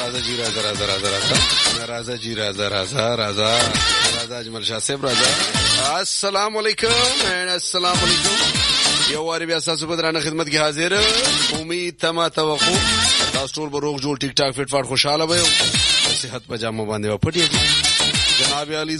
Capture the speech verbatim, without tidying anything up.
راځه جی راځه راځه راځه راځه راځه جی راځه راځه راځه راځه اجمل شاه صاحب راځه. السلام علیکم السلام علیکم. یو واری بیا تاسو په درانه خدمت کې حاضر. امید تما توقع تاسو ټول به روغ جوړ ټیک ټاک فټ فاټ خوشاله وئ. صحت په جامه باندې و پټی جناب علي